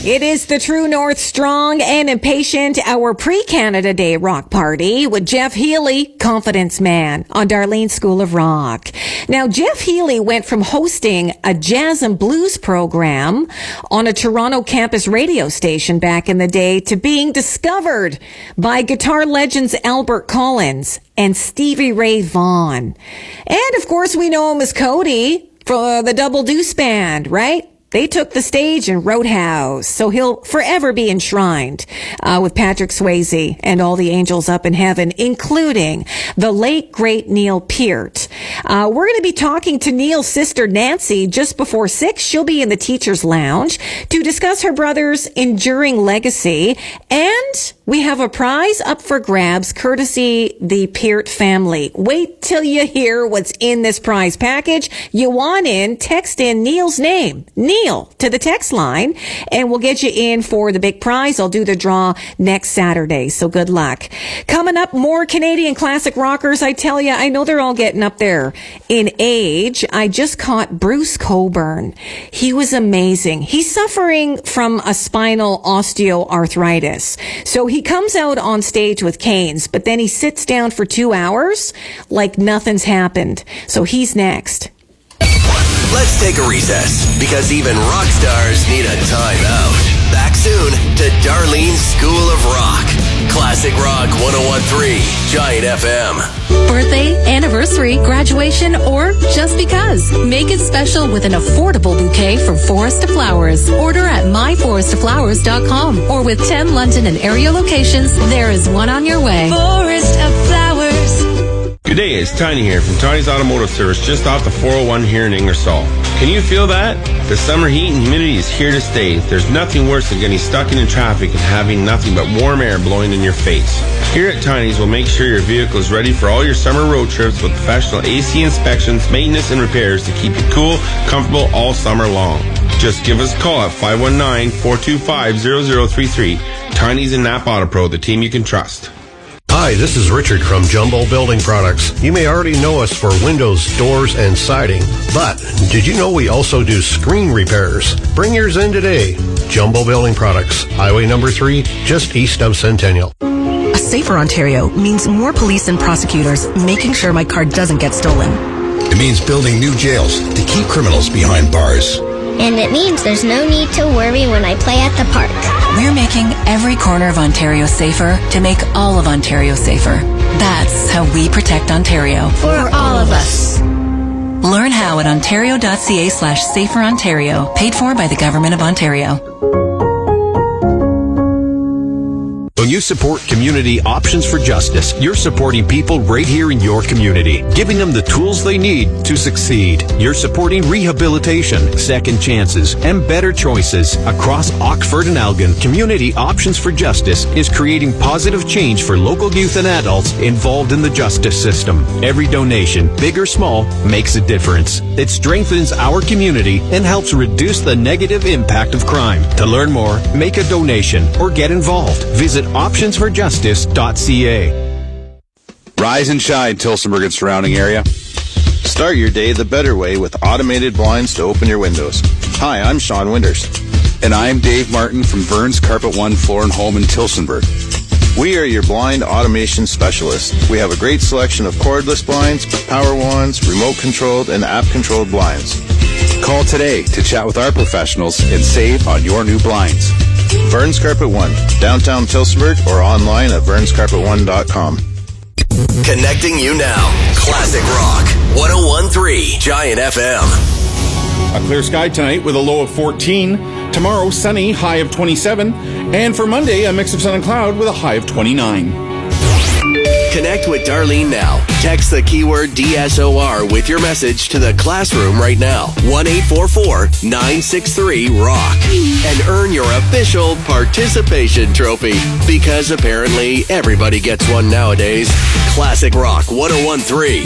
It is the True North Strong and Impatient, our pre-Canada Day rock party with Jeff Healey, Confidence Man, on Darlene School of Rock. Now, Jeff Healey went from hosting a jazz and blues program on a Toronto campus radio station back in the day to being discovered by guitar legends Albert Collins and Stevie Ray Vaughan. And, of course, we know him as Cody from the Double Deuce Band, right? They took the stage in Roadhouse, so he'll forever be enshrined with Patrick Swayze and all the angels up in heaven, including the late, great Neil Peart. We're going to be talking to Neil's sister, Nancy, just before 6. She'll be in the Teacher's Lounge to discuss her brother's enduring legacy. And we have a prize up for grabs, courtesy the Peart family. Wait till you hear what's in this prize package. You want in, text in Neil's name, Neil, to the text line, and we'll get you in for the big prize. I'll do the draw next Saturday, so good luck. Coming up, more Canadian classic rockers. I tell you, I know they're all getting up there in age. I just caught Bruce Cockburn. He was amazing. He's suffering from a spinal osteoarthritis. So he comes out on stage with canes, but then he sits down for 2 hours like nothing's happened. So he's next. Let's take a recess, because even rock stars need a time out. Back soon to Darlene's School of Rock. Classic Rock 101.3, Giant FM. Birthday, anniversary, graduation, or just because. Make it special with an affordable bouquet from Forest of Flowers. Order at myforestoflowers.com, or with 10 London and area locations, there is one on your way. Forest of Flowers. Good day, it's Tiny here from Tiny's Automotive Service just off the 401 here in Ingersoll. Can you feel that? The summer heat and humidity is here to stay. There's nothing worse than getting stuck in traffic and having nothing but warm air blowing in your face. Here at Tiny's, we'll make sure your vehicle is ready for all your summer road trips with professional AC inspections, maintenance, and repairs to keep you cool, comfortable all summer long. Just give us a call at 519-425-0033. Tiny's and Napa Auto Pro, the team you can trust. Hi, this is Richard from Jumbo Building Products. You may already know us for windows, doors, and siding, but did you know we also do screen repairs? Bring yours in today. Jumbo Building Products, Highway number 3, just east of Centennial. A safer Ontario means more police and prosecutors making sure my car doesn't get stolen. It means building new jails to keep criminals behind bars. And it means there's no need to worry when I play at the park. We're making every corner of Ontario safer to make all of Ontario safer. That's how we protect Ontario. For all of us. Learn how at ontario.ca/saferontario. Paid for by the Government of Ontario. When you support Community Options for Justice, you're supporting people right here in your community, giving them the tools they need to succeed. You're supporting rehabilitation, second chances, and better choices. Across Oxford and Elgin, Community Options for Justice is creating positive change for local youth and adults involved in the justice system. Every donation, big or small, makes a difference. It strengthens our community and helps reduce the negative impact of crime. To learn more, make a donation, or get involved. Visit optionsforjustice.ca. Rise and shine, Tillsonburg and surrounding area. Start your day the better way with automated blinds to open your windows. Hi, I'm Sean Winters. And I'm Dave Martin from Vern's Carpet One Floor and Home in Tillsonburg. We are your blind automation specialists. We have a great selection of cordless blinds, power wands, remote-controlled, and app-controlled blinds. Call today to chat with our professionals and save on your new blinds. Vern's Carpet One, downtown Tillsonburg, or online at vernscarpet1.com. Connecting you now. Classic Rock 101.3 Giant FM. A clear sky tonight with a low of 14. Tomorrow, sunny, high of 27. And for Monday, a mix of sun and cloud with a high of 29. Connect with Darlene now. Text the keyword DSOR with your message to the classroom right now. 1-844-963-ROCK. And earn your official participation trophy. Because apparently everybody gets one nowadays. Classic Rock 101.3.